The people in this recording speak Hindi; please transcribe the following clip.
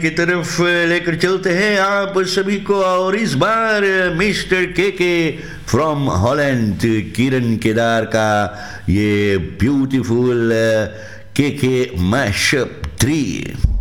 की तरफ लेकर चलते हैं आप सभी को। और इस बार मिस्टर के फ्रॉम हॉलैंड, किरण केदार का ये ब्यूटीफुल के मैशअप 3।